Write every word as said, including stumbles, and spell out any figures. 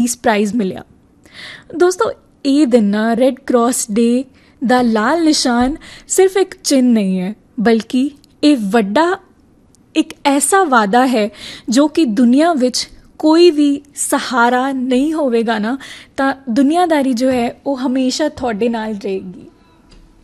Piece price ਮਿਲਿਆ। ਦੋਸਤੋ, ਇਹ ਦਿਨ ਨਾ ਰੈੱਡ ਕਰਾਸ ਡੇ ਦਾ ਲਾਲ ਨਿਸ਼ਾਨ ਸਿਰਫ ਇੱਕ ਚਿੰਨ੍ਹ ਨਹੀਂ ਹੈ, ਬਲਕਿ ਇਹ ਵੱਡਾ ਇੱਕ ਐਸਾ ਵਾਅਦਾ ਹੈ ਜੋ ਕਿ ਦੁਨੀਆ ਵਿੱਚ ਕੋਈ ਵੀ ਸਹਾਰਾ ਨਹੀਂ ਹੋਵੇਗਾ ਨਾ, ਤਾਂ ਦੁਨੀਆਦਾਰੀ ਜੋ ਹੈ ਉਹ ਹਮੇਸ਼ਾ ਤੁਹਾਡੇ ਨਾਲ ਰਹੇਗੀ।